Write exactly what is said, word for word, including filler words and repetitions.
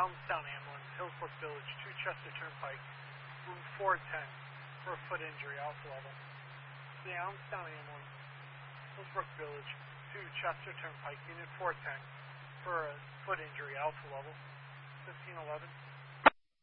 Allenstown Ambulance, Hillsbrook Village, two Chester Turnpike, room four ten for a foot injury, alpha level. The Allenstown Ambulance, Hillsbrook Village, two Chester Turnpike, unit four ten for a foot injury, alpha level. fifteen eleven.